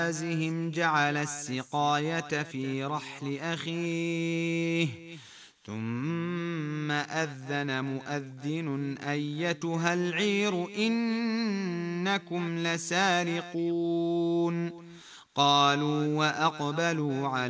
جهازهم جعل السقاية في رحل أخيه ثم أذن مؤذن أيتها العير إنكم لسارقون قالوا وأقبلوا عليهم